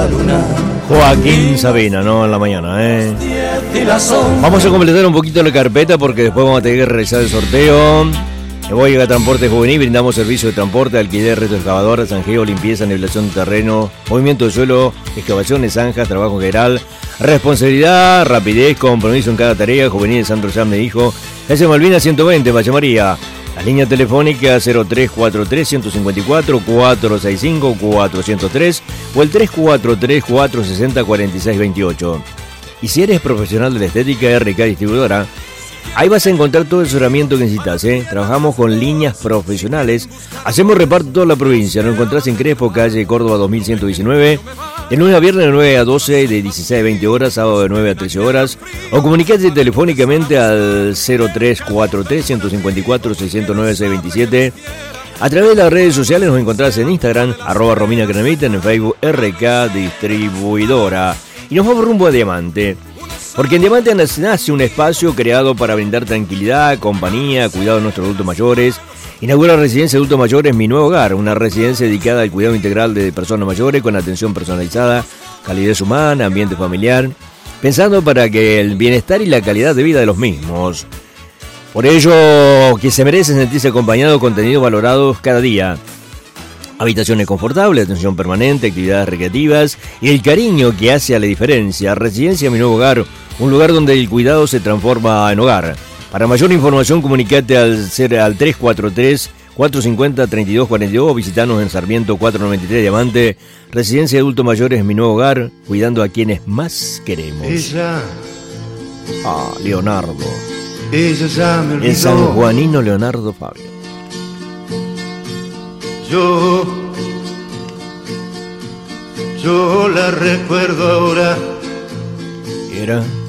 la luna. Joaquín Sabina, ¿no? En la mañana, Vamos a completar un poquito la carpeta porque después vamos a tener que realizar el sorteo. Boyega Transporte Juvenil, brindamos servicio de transporte, alquiler, reto excavadora, zanjeo, limpieza, nivelación de terreno, movimiento de suelo, excavaciones, zanjas, trabajo general, responsabilidad, rapidez, compromiso en cada tarea. Juvenil de Santo Sam de Hijo, S. Malvina 120, Valle María. La línea telefónica 0343-154-465-403 o el 343-460-4628. Y si eres profesional de la estética, RK Distribuidora, ahí vas a encontrar todo el asesoramiento que necesitas, Trabajamos con líneas profesionales, hacemos reparto en toda la provincia. Nos encontrás en Crespo, calle Córdoba 2119, de 9 a viernes de 9 a 12, de 16 a 20 horas, sábado de 9 a 13 horas, o comunicate telefónicamente al 0343-154-609-627. A través de las redes sociales nos encontrás en Instagram, @Romina Cranevita, en Facebook, RK Distribuidora. Y nos vamos rumbo a Diamante. Porque en Diamante nace un espacio creado para brindar tranquilidad, compañía, cuidado de nuestros adultos mayores. Inaugura Residencia de Adultos Mayores Mi Nuevo Hogar, una residencia dedicada al cuidado integral de personas mayores con atención personalizada, calidez humana, ambiente familiar, pensando para que el bienestar y la calidad de vida de los mismos. Por ello, que se merece sentirse acompañado, contenidos valorados cada día. Habitaciones confortables, atención permanente, actividades recreativas y el cariño que hace a la diferencia. Residencia Mi Nuevo Hogar, un lugar donde el cuidado se transforma en hogar. Para mayor información, comunicate al 343-450-3242 o visitanos en Sarmiento 493 Diamante. Residencia de Adultos Mayores Mi Nuevo Hogar, cuidando a quienes más queremos. Leonardo. El sanjuanino Leonardo Fabio. Yo la recuerdo ahora. Era